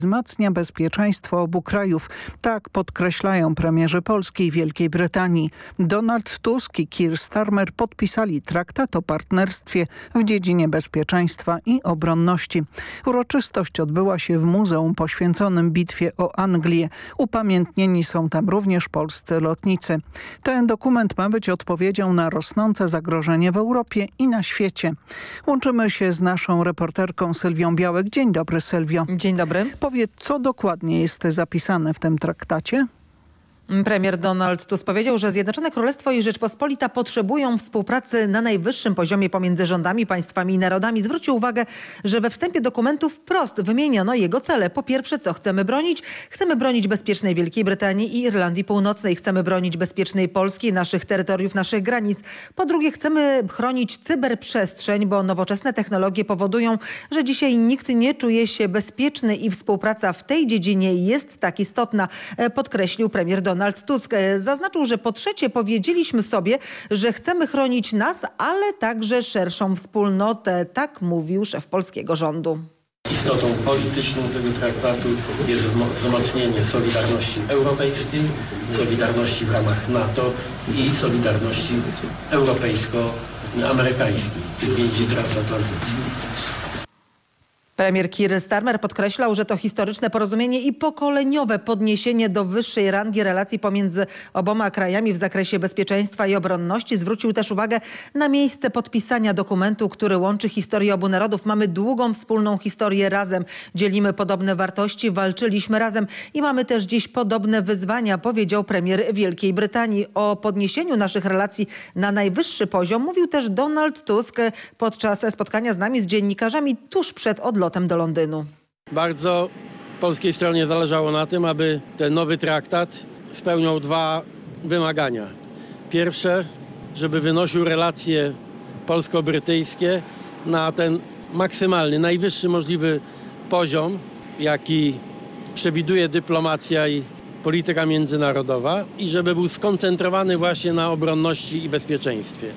wzmacnia bezpieczeństwo obu krajów. Tak podkreślają premierzy Polski i Wielkiej Brytanii. Donald Tusk i Keir Starmer podpisali traktat o partnerstwie w dziedzinie bezpieczeństwa i obronności. Uroczystość odbyła się w muzeum poświęconym bitwie o Anglię. Upamiętnieni są tam również polscy lotnicy. Ten dokument ma być odpowiedzią na rosnące zagrożenie w Europie i na świecie. Łączymy się z naszą reporterką Sylwią Białek. Dzień dobry, Sylwio. Dzień dobry. Powiedz, co dokładnie jest zapisane w tym traktacie? Premier Donald Tusk powiedział, że Zjednoczone Królestwo i Rzeczpospolita potrzebują współpracy na najwyższym poziomie pomiędzy rządami, państwami i narodami. Zwrócił uwagę, że we wstępie dokumentu wprost wymieniono jego cele. Po pierwsze, co chcemy bronić? Chcemy bronić bezpiecznej Wielkiej Brytanii i Irlandii Północnej. Chcemy bronić bezpiecznej Polski, naszych terytoriów, naszych granic. Po drugie, chcemy chronić cyberprzestrzeń, bo nowoczesne technologie powodują, że dzisiaj nikt nie czuje się bezpieczny i współpraca w tej dziedzinie jest tak istotna, podkreślił premier Donald Tusk. Zaznaczył, że po trzecie powiedzieliśmy sobie, że chcemy chronić nas, ale także szerszą wspólnotę. Tak mówił szef polskiego rządu. Istotą polityczną tego traktatu jest wzmocnienie solidarności europejskiej, solidarności w ramach NATO i solidarności europejsko-amerykańskiej przy więzi transatlantyckiej. Premier Keir Starmer podkreślał, że to historyczne porozumienie i pokoleniowe podniesienie do wyższej rangi relacji pomiędzy oboma krajami w zakresie bezpieczeństwa i obronności. Zwrócił też uwagę na miejsce podpisania dokumentu, który łączy historię obu narodów. Mamy długą wspólną historię razem. Dzielimy podobne wartości, walczyliśmy razem i mamy też dziś podobne wyzwania, powiedział premier Wielkiej Brytanii. O podniesieniu naszych relacji na najwyższy poziom mówił też Donald Tusk podczas spotkania z nami, z dziennikarzami, tuż przed odlotem do Londynu. Bardzo polskiej stronie zależało na tym, aby ten nowy traktat spełniał dwa wymagania. Pierwsze, żeby wynosił relacje polsko-brytyjskie na ten maksymalny, najwyższy możliwy poziom, jaki przewiduje dyplomacja i polityka międzynarodowa, i żeby był skoncentrowany właśnie na obronności i bezpieczeństwie.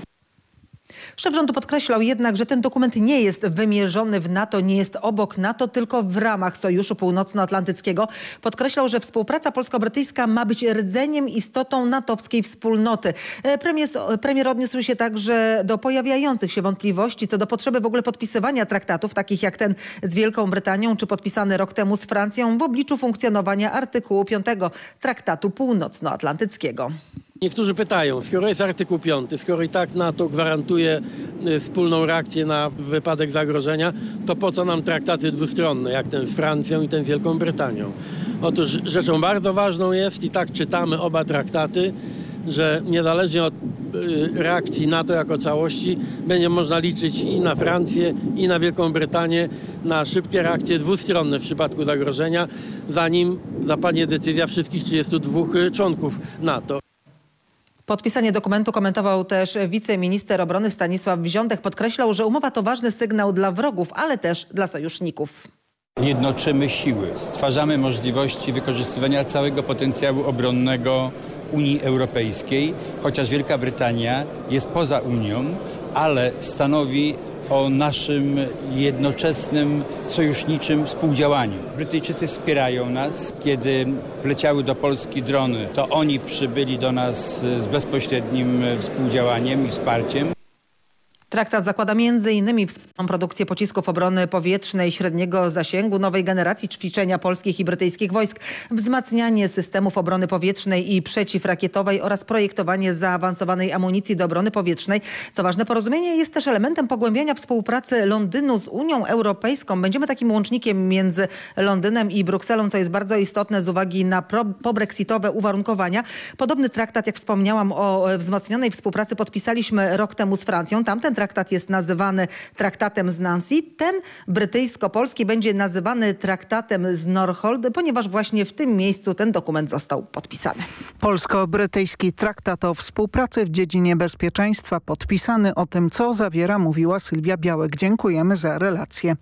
Szef rządu podkreślał jednak, że ten dokument nie jest wymierzony w NATO, nie jest obok NATO, tylko w ramach Sojuszu Północnoatlantyckiego. Podkreślał, że współpraca polsko-brytyjska ma być rdzeniem, istotą natowskiej wspólnoty. Premier odniósł się także do pojawiających się wątpliwości co do potrzeby w ogóle podpisywania traktatów, takich jak ten z Wielką Brytanią, czy podpisany rok temu z Francją, w obliczu funkcjonowania artykułu 5 Traktatu Północnoatlantyckiego. Niektórzy pytają, skoro jest artykuł 5, skoro i tak NATO gwarantuje wspólną reakcję na wypadek zagrożenia, to po co nam traktaty dwustronne, jak ten z Francją i ten z Wielką Brytanią? Otóż rzeczą bardzo ważną jest, i tak czytamy oba traktaty, że niezależnie od reakcji NATO jako całości będzie można liczyć i na Francję, i na Wielką Brytanię na szybkie reakcje dwustronne w przypadku zagrożenia, zanim zapadnie decyzja wszystkich 32 członków NATO. Podpisanie dokumentu komentował też wiceminister obrony Stanisław Wziątek. Podkreślał, że umowa to ważny sygnał dla wrogów, ale też dla sojuszników. Jednoczymy siły, stwarzamy możliwości wykorzystywania całego potencjału obronnego Unii Europejskiej, chociaż Wielka Brytania jest poza Unią, ale stanowi o naszym jednoczesnym sojuszniczym współdziałaniu. Brytyjczycy wspierają nas. Kiedy wleciały do Polski drony, to oni przybyli do nas z bezpośrednim współdziałaniem i wsparciem. Traktat zakłada m.in. produkcję pocisków obrony powietrznej średniego zasięgu, nowej generacji, ćwiczenia polskich i brytyjskich wojsk, wzmacnianie systemów obrony powietrznej i przeciwrakietowej oraz projektowanie zaawansowanej amunicji do obrony powietrznej. Co ważne, porozumienie jest też elementem pogłębiania współpracy Londynu z Unią Europejską. Będziemy takim łącznikiem między Londynem i Brukselą, co jest bardzo istotne z uwagi na pobrexitowe uwarunkowania. Podobny traktat, jak wspomniałam, o wzmocnionej współpracy podpisaliśmy rok temu z Francją. Tamten traktat jest nazywany traktatem z Nancy. Ten brytyjsko-polski będzie nazywany traktatem z Northolt, ponieważ właśnie w tym miejscu ten dokument został podpisany. Polsko-brytyjski traktat o współpracy w dziedzinie bezpieczeństwa podpisany. O tym, co zawiera, mówiła Sylwia Białek. Dziękujemy za relację.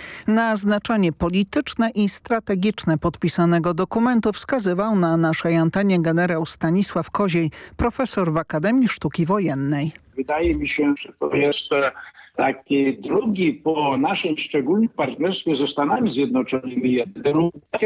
Na znaczenie polityczne i strategiczne podpisanego dokumentu wskazywał na naszej antenie generał Stanisław Koziej, profesor w Akademii Sztuki Wojennej. Wydaje mi się, że to jeszcze taki drugi po naszym szczególnym partnerstwie ze Stanami Zjednoczonymi,